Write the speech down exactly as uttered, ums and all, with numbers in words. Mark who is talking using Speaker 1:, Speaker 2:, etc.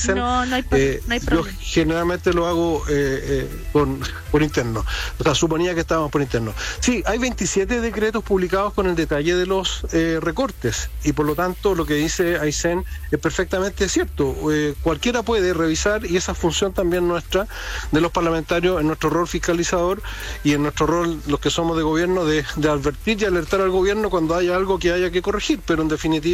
Speaker 1: Aysén,
Speaker 2: No, no hay,
Speaker 1: eh,
Speaker 2: no hay
Speaker 1: yo
Speaker 2: problema.
Speaker 1: generalmente lo hago eh, eh, con, por interno. O sea, suponía que estábamos por interno. Sí, hay veintisiete decretos publicados con el detalle de los eh, recortes y por lo tanto lo que dice Aysén es perfectamente cierto. Eh, cualquiera puede revisar y esa función también nuestra de los parlamentarios en nuestro rol fiscalizador y en nuestro rol los que somos de gobierno de, de advertir y alertar al gobierno cuando haya algo que haya que corregir, pero en definitiva